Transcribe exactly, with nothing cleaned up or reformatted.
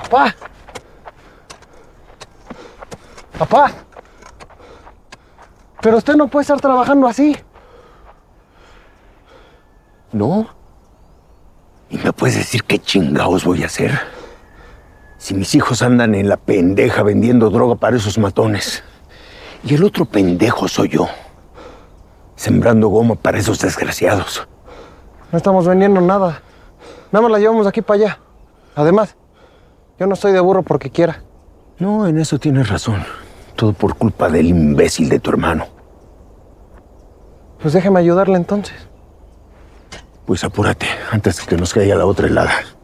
Papá. Papá. Pero usted no puede estar trabajando así. ¿No? ¿Y me puedes decir qué chingados voy a hacer? Si mis hijos andan en la pendeja vendiendo droga para esos matones. Y el otro pendejo soy yo. Sembrando goma para esos desgraciados. No estamos vendiendo nada. Nada más la llevamos de aquí para allá. Además, yo no estoy de burro porque quiera. No, en eso tienes razón. Todo por culpa del imbécil de tu hermano. Pues déjeme ayudarle entonces. Pues apúrate, antes de que nos caiga la otra helada.